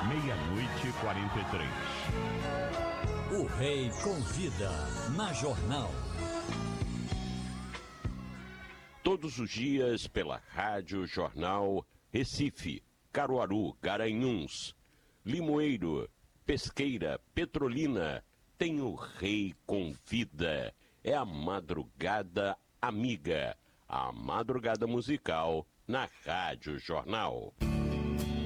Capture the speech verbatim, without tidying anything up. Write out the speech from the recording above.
Meia-noite e quarenta e três. O Rei Convida, na Jornal. Todos os dias pela Rádio Jornal Recife, Caruaru, Garanhuns, Limoeiro, Pesqueira, Petrolina, tem o Rei Convida. É a madrugada amiga, a madrugada musical na Rádio Jornal.